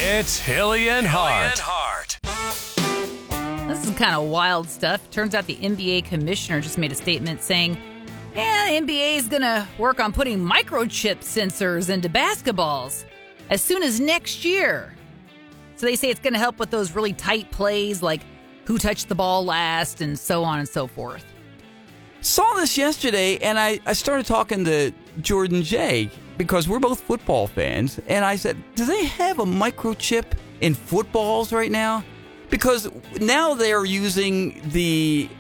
It's Hilly and Hart. This is kind of wild stuff. Turns out the NBA commissioner just made a statement saying, the NBA is going to work on putting microchip sensors into basketballs as soon as next year. So they say it's going to help with those really tight plays like who touched the ball last and so on and so forth. Saw this yesterday, and I started talking to Jordan Jay because we're both football fans, and I said, do they have a microchip in footballs right now? Because now they're using the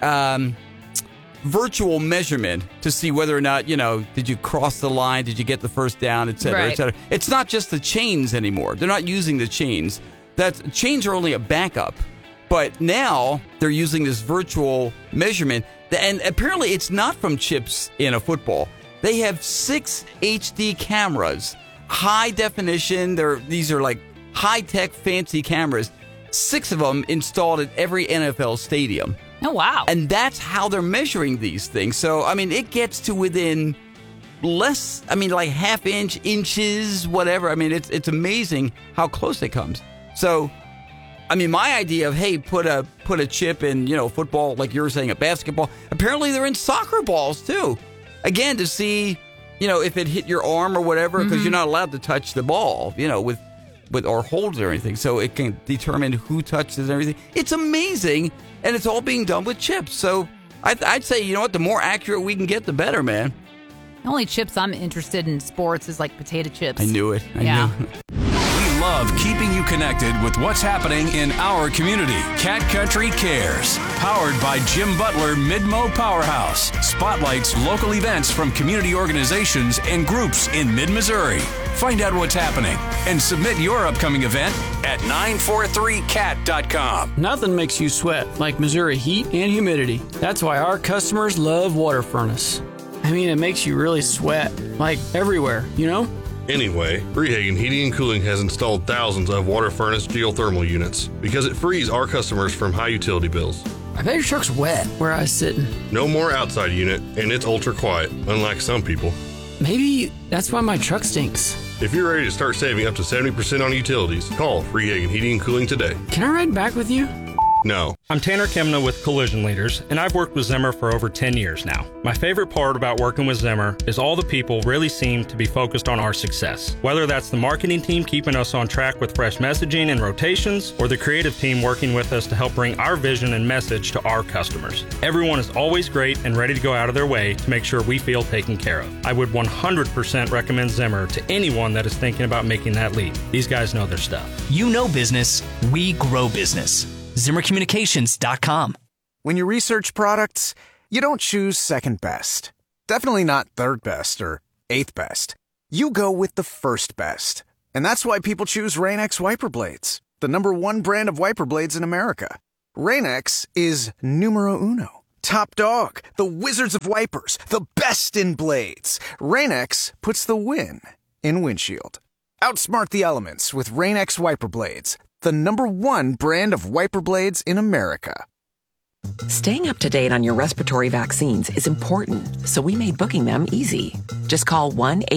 virtual measurement to see whether or not, did you cross the line, did you get the first down, et cetera, et cetera. It's not just the chains anymore. They're not using the chains. Chains are only a backup. But now they're using this virtual measurement. And apparently it's not from chips in a football. They have 6 HD cameras, high definition. These are like high-tech, fancy cameras. 6 of them installed at every NFL stadium. Oh, wow. And that's how they're measuring these things. So, it gets to within less, like half inches, whatever. It's amazing how close it comes. So, my idea of, hey, put a chip in, football, like you were saying, a basketball. Apparently they're in soccer balls, too. Again, to see, if it hit your arm or whatever, because you're not allowed to touch the ball, with or hold it or anything. So it can determine who touches it and everything. It's amazing, and it's all being done with chips. So I'd say, the more accurate we can get, the better, man. The only chips I'm interested in sports is like potato chips. I knew it. I knew it. We love keeping you connected with what's happening in our community. Cat Country Cares. Powered by Jim Butler Mid-Mo Powerhouse. Spotlights local events from community organizations and groups in mid-Missouri. Find out what's happening and submit your upcoming event at 943cat.com. Nothing makes you sweat like Missouri heat and humidity. That's why our customers love Water Furnace. It makes you really sweat, like everywhere, Anyway, Freehagen Heating and Cooling has installed thousands of Water Furnace geothermal units because it frees our customers from high utility bills. I bet your truck's wet where I was sitting. No more outside unit, and it's ultra quiet, unlike some people. Maybe that's why my truck stinks. If you're ready to start saving up to 70% on utilities, call Freehagen Heating and Cooling today. Can I ride back with you? No. I'm Tanner Kemna with Collision Leaders, and I've worked with Zimmer for over 10 years now. My favorite part about working with Zimmer is all the people really seem to be focused on our success. Whether that's the marketing team keeping us on track with fresh messaging and rotations, or the creative team working with us to help bring our vision and message to our customers. Everyone is always great and ready to go out of their way to make sure we feel taken care of. I would 100% recommend Zimmer to anyone that is thinking about making that leap. These guys know their stuff. You know business, we grow business. ZimmerCommunications.com. When you research products, you don't choose second best. Definitely not third best or eighth best. You go with the first best. And that's why people choose Rain-X wiper blades, the #1 brand of wiper blades in America. Rain-X is numero uno. Top dog, the wizards of wipers, the best in blades. Rain-X puts the win in windshield. Outsmart the elements with Rain-X wiper blades, the #1 brand of wiper blades in America. Staying up to date on your respiratory vaccines is important, so we made booking them easy. Just call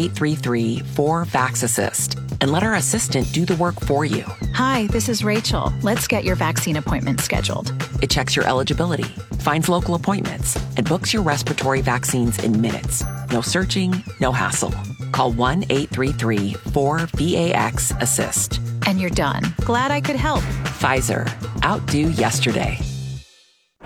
1-833-4VAX-ASSIST and let our assistant do the work for you. Hi, this is Rachel. Let's get your vaccine appointment scheduled. It checks your eligibility, finds local appointments, and books your respiratory vaccines in minutes. No searching, no hassle. Call 1-833-4VAX-ASSIST. And you're done. Glad I could help. Pfizer. Outdo yesterday.